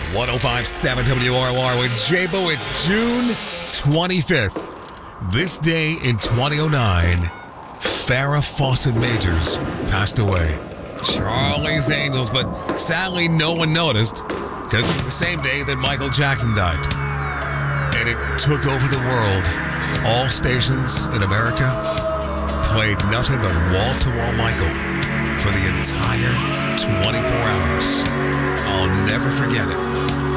1057 WROR with J-Bo. It's June 25th. This day in 2009, Farrah Fawcett Majors passed away. Charlie's Angels, but sadly no one noticed because it was the same day that Michael Jackson died. And it took over the world. All stations in America played nothing but wall-to-wall Michael for the entire 24 hours. I'll never forget it.